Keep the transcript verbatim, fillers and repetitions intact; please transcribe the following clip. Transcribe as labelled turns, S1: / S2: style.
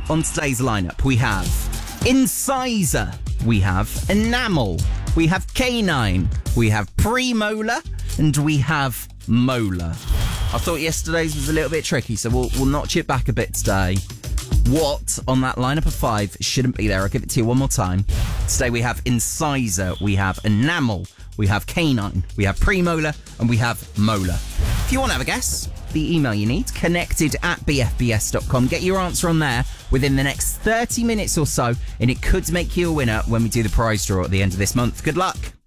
S1: on today's lineup, we have incisor, we have enamel, we have canine, we have premolar, and we have molar. I thought yesterday's was a little bit tricky, so we'll, we'll notch it back a bit today. What on that lineup of five shouldn't be there? I'll give it to you one more time. Today we have incisor, we have enamel, we have canine, we have premolar, and we have molar. If you want to have a guess, the email you need, connected at b f b s dot com. Get your answer on there within the next thirty minutes or so, and it could make you a winner when we do the prize draw at the end of this month. Good luck.